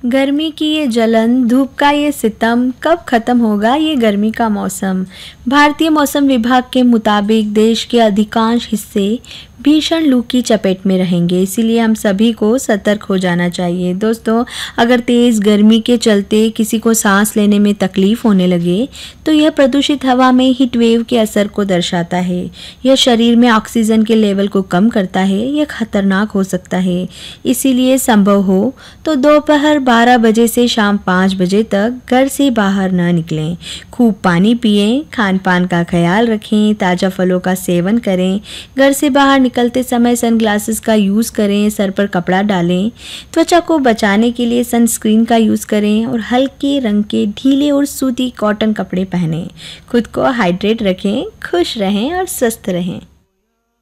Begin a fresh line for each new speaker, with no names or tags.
गर्मी की ये जलन, धूप का ये सितम, कब खत्म होगा ये गर्मी का मौसम। भारतीय मौसम विभाग के मुताबिक देश के अधिकांश हिस्से भीषण लू की चपेट में रहेंगे, इसीलिए हम सभी को सतर्क हो जाना चाहिए। दोस्तों, अगर तेज़ गर्मी के चलते किसी को सांस लेने में तकलीफ होने लगे तो यह प्रदूषित हवा में हीट वेव के असर को दर्शाता है। यह शरीर में ऑक्सीजन के लेवल को कम करता है, यह खतरनाक हो सकता है। इसीलिए संभव हो तो दोपहर 12 बजे से शाम 5 बजे तक घर से बाहर ना निकलें। खूब पानी पिएं, खान पान का ख्याल रखें, ताज़ा फलों का सेवन करें, घर से बाहर निकलते समय सनग्लासेस का यूज़ करें, सर पर कपड़ा डालें, त्वचा को बचाने के लिए सनस्क्रीन का यूज़ करें और हल्के रंग के ढीले और सूती कॉटन कपड़े पहनें। खुद को हाइड्रेट रखें, खुश रहें और स्वस्थ रहें।